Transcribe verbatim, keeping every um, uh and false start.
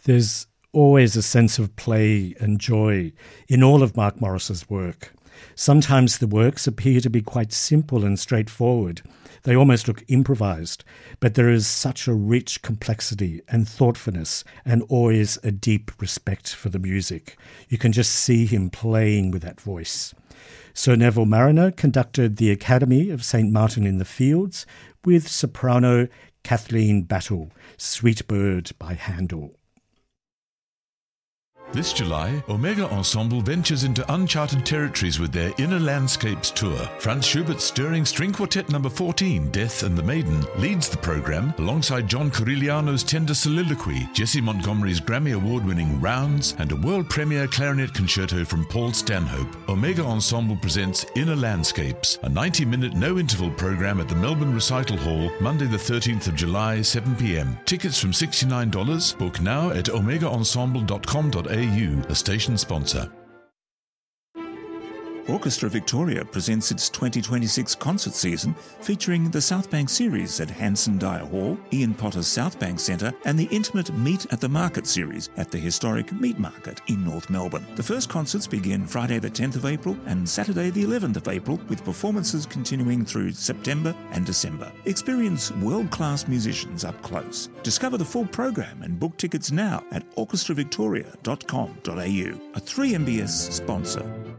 There's always a sense of play and joy in all of Mark Morris's work. Sometimes the works appear to be quite simple and straightforward. They almost look improvised, but there is such a rich complexity and thoughtfulness and always a deep respect for the music. You can just see him playing with that voice. Sir Neville Marriner conducted the Academy of Saint Martin in the Fields with soprano Kathleen Battle, Sweet Bird by Handel. This July, Omega Ensemble ventures into uncharted territories with their Inner Landscapes tour. Franz Schubert's stirring string quartet number fourteen, Death and the Maiden, leads the program alongside John Corigliano's tender soliloquy, Jesse Montgomery's Grammy Award-winning Rounds, and a world premiere clarinet concerto from Paul Stanhope. Omega Ensemble presents Inner Landscapes, a ninety-minute no-interval program at the Melbourne Recital Hall, Monday the thirteenth of July, seven p.m. Tickets from sixty-nine dollars. Book now at omega ensemble dot com dot a u, a station sponsor. Orchestra Victoria presents its twenty twenty-six concert season featuring the South Bank Series at Hanson Dyer Hall, Ian Potter's South Bank Centre and the intimate Meet at the Market series at the historic Meat Market in North Melbourne. The first concerts begin Friday the tenth of April and Saturday the eleventh of April, with performances continuing through September and December. Experience world-class musicians up close. Discover the full program and book tickets now at orchestra victoria dot com dot a u, a three M B S sponsor.